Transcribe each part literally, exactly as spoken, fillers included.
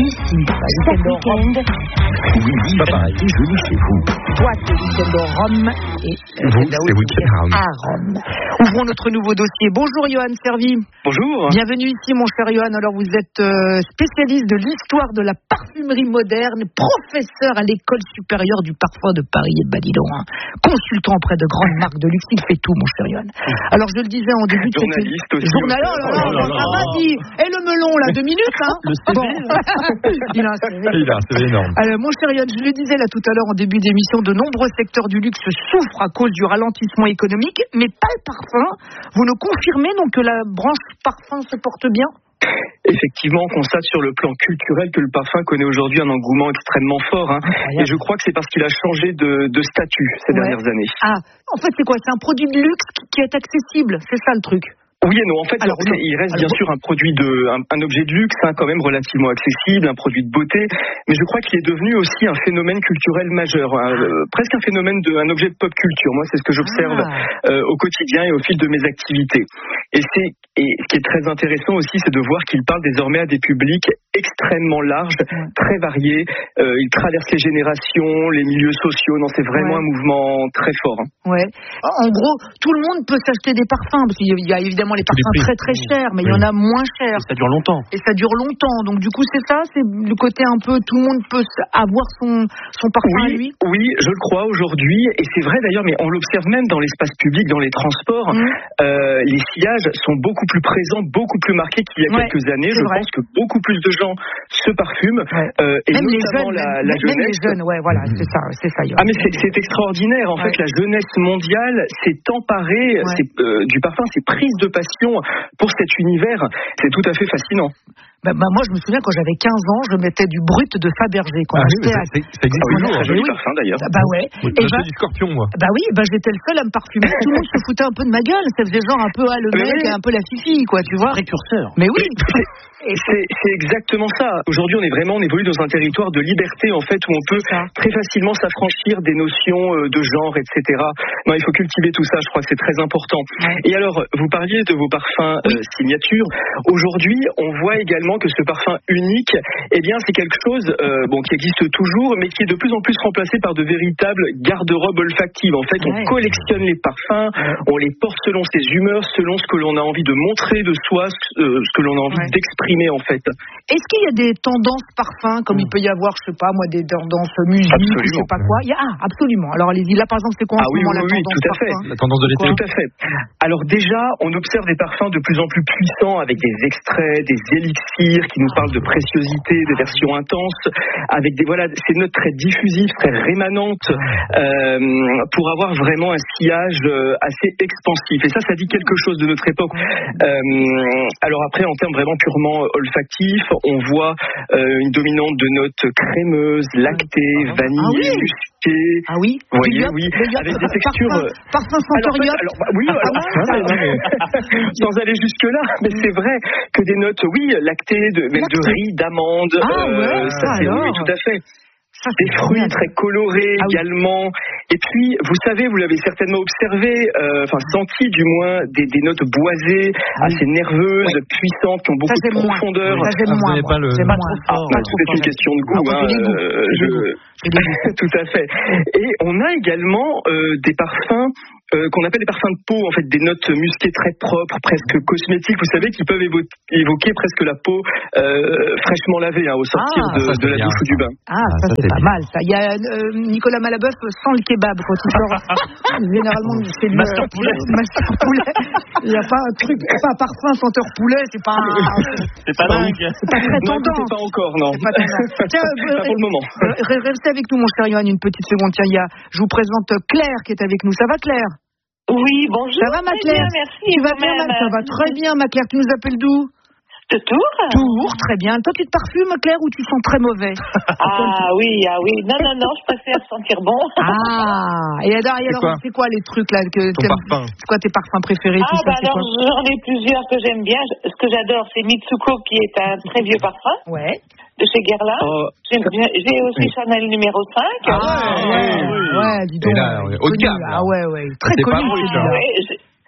ici. Chaque week-end. Oui, pas pareil. Joli chez vous. Toi, c'est week-end au Rome et vous, c'est week-end à Rome. Ouvrons notre nouveau dossier. Bonjour Johan Servi. Bonjour. Bienvenue ici mon cher Johan. Alors vous êtes euh, spécialiste de l'histoire de la parfumerie moderne, professeur à l'école supérieure du parfum de Paris et Badiloin, consultant auprès de grandes marques de luxe. Il fait tout mon cher Johan. Alors je le disais en début de cette journaliste aussi. Journaliste, oh là là, ça va dit. Et le melon là, deux minutes hein. Le C V. Bon. Il a un C V. Il a un C V énorme. Alors mon cher Johan, je le disais là tout à l'heure en début d'émission, de nombreux secteurs du luxe souffrent à cause du ralentissement économique, mais pas le parfum. Vous nous confirmez donc que la branche parfum se porte bien ? Effectivement, on constate sur le plan culturel que le parfum connaît aujourd'hui un engouement extrêmement fort. Hein. Et je crois que c'est parce qu'il a changé de, de statut ces ouais. dernières années. Ah, en fait, c'est quoi ? C'est un produit de luxe qui est accessible, c'est ça le truc ? Oui et non. En fait, alors, alors, il reste alors, bien sûr un produit de, un, un objet de luxe, hein, quand même relativement accessible, un produit de beauté. Mais je crois qu'il est devenu aussi un phénomène culturel majeur, hein, euh, presque un phénomène de, un objet de pop culture. Moi, c'est ce que j'observe ah. euh, au quotidien et au fil de mes activités. Et c'est, et ce qui est très intéressant aussi, c'est de voir qu'il parle désormais à des publics extrêmement larges, ouais. très variés. Euh, il traverse les générations, les milieux sociaux. Non, c'est vraiment ouais. un mouvement très fort. Hein. Ouais. En gros, tout le monde peut s'acheter des parfums parce qu'il y a évidemment les parfums les très très chers, mais oui. il y en a moins chers. Et ça dure longtemps. Et ça dure longtemps. Donc du coup, c'est ça, c'est le côté un peu tout le monde peut avoir son son parfum oui, à lui. Oui, je le crois aujourd'hui, et c'est vrai d'ailleurs, mais on l'observe même dans l'espace public, dans les transports. Mmh. Euh, les sillages sont beaucoup plus présents, beaucoup plus marqués qu'il y a ouais, quelques années. Je vrai. pense que beaucoup plus de gens se parfument, ouais. euh, et même notamment les jeunes, la, même, la jeunesse. Même les jeunes, ouais, voilà, c'est ça, c'est ça. Ah mais c'est, c'est extraordinaire. En ouais. fait, la jeunesse mondiale s'est emparée ouais. c'est, euh, du parfum, s'est prise de passion pour cet univers. C'est tout à fait fascinant. Bah, bah moi je me souviens quand j'avais quinze ans, je mettais du brut de Fabergé qu'on ah achetait oui, à... ça, ça existe toujours. Ah, joli oui. parfum d'ailleurs. Bah ouais. Oui, et bah, du Scorpion moi. Bah oui, bah j'étais le seul à me parfumer, tout le monde se foutait un peu de ma gueule, ça faisait genre un peu ah, le mec oui. et un peu la fifi quoi, tu vois. Précurseur. Mais oui. Et c'est, c'est exactement ça. Aujourd'hui, on est vraiment, on évolue dans un territoire de liberté, en fait, où on peut très facilement s'affranchir des notions de genre, et cetera. Non, il faut cultiver tout ça. Je crois que c'est très important. Ouais. Et alors, vous parliez de vos parfums oui. euh, signature. Aujourd'hui, on voit également que ce parfum unique, eh bien, c'est quelque chose, euh, bon, qui existe toujours, mais qui est de plus en plus remplacé par de véritables garde-robes olfactives. En fait, ouais. on collectionne les parfums, ouais. on les porte selon ses humeurs, selon ce que l'on a envie de montrer de soi, ce, euh, ce que l'on a envie ouais. d'exprimer. En fait. Est-ce qu'il y a des tendances parfums, comme mmh. il peut y avoir, je sais pas moi, des tendances musique, absolument. Ou je sais pas quoi. Il y a, ah, absolument. Alors allez-y, là par exemple, c'est quoi en ah, ce oui, moment oui, la oui, tendance tout à parfum fait. La tendance de l'été. Tout à fait. Alors déjà, on observe des parfums de plus en plus puissants, avec des extraits, des élixirs qui nous parlent de préciosité, des versions intenses, avec des voilà, ces notes très diffusives, très rémanentes, euh, pour avoir vraiment un sillage assez expansif. Et ça, ça dit quelque chose de notre époque. Euh, alors après, en termes vraiment purement olfactif, on voit euh, une dominante de notes crémeuses, lactées, ah, vanille, ah oui. musquées. Ah oui. Vous voyez, Gilliot, oui, Gilliot, avec des textures. Parfum, parfum Centurion. Alors, bah, oui, alors, ah, non, mais, sans aller jusque là, mais c'est vrai que des notes, oui, lactées, de, même de riz, d'amande. Ah euh, ouais. Ça, c'est alors. oui, tout à fait. Ça, des fruits très colorés ah, également. Oui. Et puis, vous savez, vous l'avez certainement observé, euh, enfin senti du moins, des, des notes boisées, oui. assez nerveuses, oui. puissantes, qui ont beaucoup ça, de profondeur. Ça, j'aime ah, moins. Pas le... J'aime pas moins. Ah, ah, c'est une question de goût. Ah, hein, euh, je... Tout à fait. Et on a également euh, des parfums Euh, qu'on appelle des parfums de peau, en fait, des notes musquées très propres, presque cosmétiques, vous savez, qui peuvent évo- évoquer presque la peau euh, fraîchement lavée hein, au sortir ah, de, ça, de la douche ou du bain. Ah, ça, ça c'est, c'est pas bien. Mal, ça. Il y a euh, Nicolas Malabeuf sans le kebab, quand il sort. Généralement, c'est le master poulet. Master poulet. Il n'y a pas un truc, pas un parfum senteur poulet, c'est pas. c'est pas dingue. C'est pas très tendance. Non, c'est pas encore, non. C'est pas tendance. Tiens, pas pour le moment. Restez avec nous, mon cher Yohan, une petite seconde. Tiens, il y a, je vous présente Claire qui est avec nous. Ça va, Claire? Oui, bonjour. Ça va, ma Claire? Bien, merci. Tu vas bien, ma... Ça va très bien, ma Claire. Tu nous appelles d'où? De Tours. Tours, très bien. Toi, tu te parfumes, Claire, ou tu sens très mauvais? Ah oui, ah oui. Non, non, non, je préfère sentir bon. Ah, et alors, et alors c'est, quoi c'est quoi les trucs là que Ton parfum. C'est quoi tes parfums préférés? Ah, tout bah ça, alors, j'en ai plusieurs que j'aime bien. Ce que j'adore, c'est Mitsuko, qui est un très vieux parfum. Ouais. De chez Guerlain. Oh. J'aime bien. J'ai aussi oui. Chanel numéro cinq. Ah, ah ouais, oui. ouais, dis donc. Et là, haut de gamme. Ah ouais, ouais. Très connu. Ouais,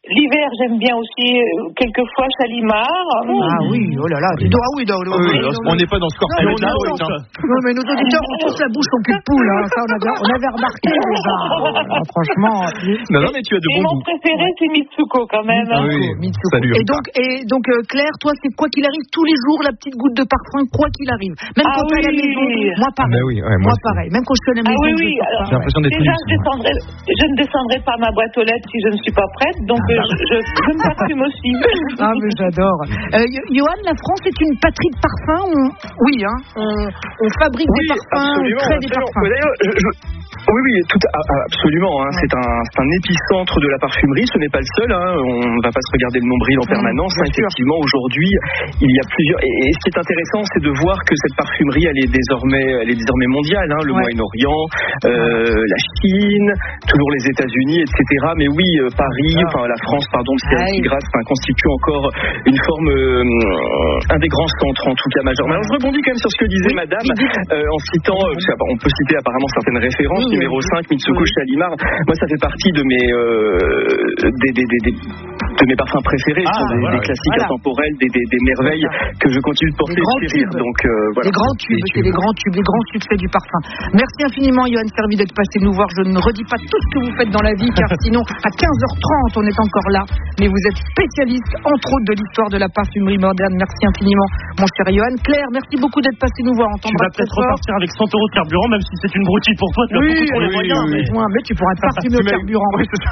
l'hiver, j'aime bien aussi euh, quelquefois Chalimard. Ah oui, oh là là, dis donc, ah oui, non, non, Oui, non, on n'est pas dans Scorpion. non, non, non, non. Non, mais nos auditeurs ont tous la bouche en cul de poule, hein. Ça on avait, on avait remarqué déjà. Ah, franchement. Non, non, mais tu as de Et bons mon goûts. préféré, c'est Mitsuko quand même. Ah oui, Mitsuko. salut. Et donc, et donc euh, Claire, toi, c'est quoi qu'il arrive, tous les jours, la petite goutte de parfum, quoi qu'il arrive. Même Ah quand t'es à la oui. maison, moi pareil. Ah bah oui, ouais, moi moi aussi. pareil. Même quand je suis à la Ah maison, oui, je oui. sors Alors, pas. J'ai l'impression d'être déjà, libre, je, descendrai, je ne descendrai pas ma boîte aux lettres si je ne suis pas prête, donc euh, je, je, je me parfume aussi. Ah, mais j'adore. Euh, Yo- Johan, la France est une patrie de parfums. On... Oui, hein. On, on fabrique Oui, des parfums, on absolument, crée des absolument. parfums. Ouais, d'ailleurs, je- je- Oui, oui, tout, ah, ah, absolument. Hein. C'est un, c'est un épicentre de la parfumerie. Ce n'est pas le seul. Hein. On ne va pas se regarder le nombril en Mmh, permanence. bien Hein. sûr. Effectivement, aujourd'hui, il y a plusieurs. Et, et ce qui est intéressant, c'est de voir que cette parfumerie, elle est désormais, elle est désormais mondiale. Hein. Le Ouais. Moyen-Orient, euh, la Chine, toujours les États-Unis, et cetera. Mais oui, euh, Paris, Ah. enfin la France, pardon, c'est Ah, ainsi oui. grâce, enfin, constitue encore une forme, euh, un des grands centres en tout cas majeur. Mais alors, je rebondis quand même sur ce que disait Oui, Madame dites, dites. euh, en citant, euh, parce que, on peut citer apparemment certaines références. Oui, Numéro oui. cinq, Mitsuko Oui. Chalimard. Moi, ça fait partie de mes euh, des, des, des, des, de mes parfums préférés. Ce Ah, sont des, voilà, des classiques voilà. intemporels, des, des, des merveilles Voilà. que je continue de porter Des et grands de chérir. tubes. Donc euh, voilà. Les grands tubes, Les c'est les tubes. grands tubes, les grands succès du parfum. Merci infiniment, Johan Servi, d'être passé nous voir. Je ne redis pas tout ce que vous faites dans la vie, car sinon, à quinze heures trente, on est encore là. Mais vous êtes spécialiste, entre autres, de l'histoire de la parfumerie moderne. Merci infiniment, mon cher Johan. Claire, merci beaucoup d'être passé nous voir. On Tu vas t'embrasse peut-être très fort. repartir avec cent euros de carburant, même si c'est une broutille pour toi, tu as Oui, beaucoup trop les oui, moyens. oui, mais- oui. Mais tu pourras te parfumer au Tu mets- carburant.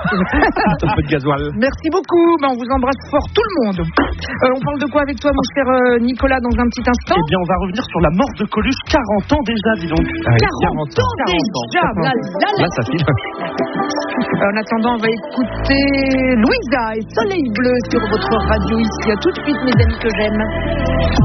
Un peu de gasoil. Merci beaucoup. Ben, on vous embrasse fort, tout le monde. Euh, on parle de quoi avec toi, mon cher euh, Nicolas, dans un petit instant? Eh bien, on va revenir sur la mort de Coluche, quarante ans déjà, dis donc. Ah oui, quarante ans déjà. Là, là, là. Là, ça file. Euh, En attendant, on va écouter Louisa et Soleil Bleu sur votre radio ici. À tout de suite, mes amis que j'aime.